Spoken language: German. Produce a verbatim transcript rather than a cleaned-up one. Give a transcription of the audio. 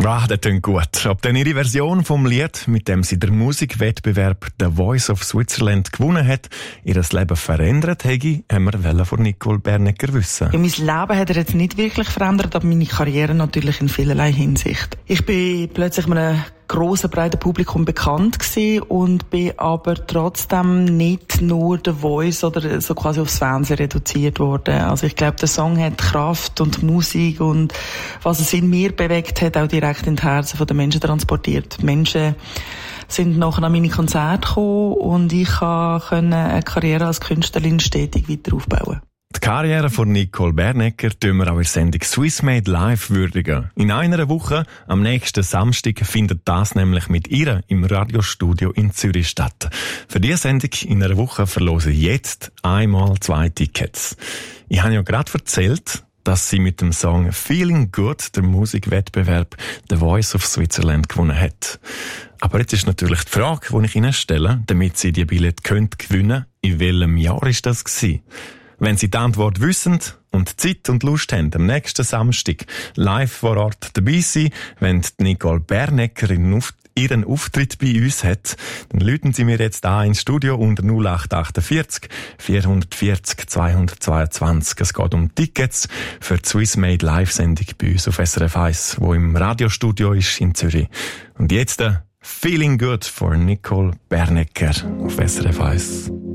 Ah, das klingt gut. Ob denn ihre Version vom Lied, mit dem sie den Musikwettbewerb The Voice of Switzerland gewonnen hat, ihr Leben verändert hätte, haben wir von Nicole Bernecker wissen. Ja, mein Leben hat er jetzt nicht wirklich verändert, aber meine Karriere natürlich in vielerlei Hinsicht. Ich bin plötzlich einem grossen, breiten Publikum bekannt gewesen und bin aber trotzdem nicht nur The Voice oder so quasi aufs Fernsehen reduziert worden. Also ich glaube, der Song hat Kraft und Musik und was es in mir bewegt hat, auch direkt in die Herzen der Menschen transportiert. Die Menschen sind nachher an meine Konzerte gekommen und ich konnte eine Karriere als Künstlerin stetig weiter aufbauen. Die Karriere von Nicole Bernecker tun wir auch in der Sendung Swiss Made Live würdigen. In einer Woche, am nächsten Samstag, findet das nämlich mit ihr im Radiostudio in Zürich statt. Für diese Sendung in einer Woche verlose ich jetzt einmal zwei Tickets. Ich habe ja gerade erzählt, dass sie mit dem Song Feeling Good den Musikwettbewerb The Voice of Switzerland gewonnen hat. Aber jetzt ist natürlich die Frage, die ich Ihnen stelle, damit Sie die Billette könnt gewinnen, in welchem Jahr ist das gewesen? Wenn Sie die Antwort wissen und Zeit und Lust haben, am nächsten Samstag live vor Ort dabei sein, wenn Nicole Bernecker ihren Auftritt bei uns hat, dann läuten Sie mir jetzt an ins Studio unter null acht achtundvierzig vierhundertvierzig zweihundertzweiundzwanzig. Es geht um Tickets für die Swiss Made Live-Sendung bei uns auf S R F eins, wo im Radiostudio ist in Zürich. Und jetzt Feeling Good for Nicole Bernecker auf S R F eins.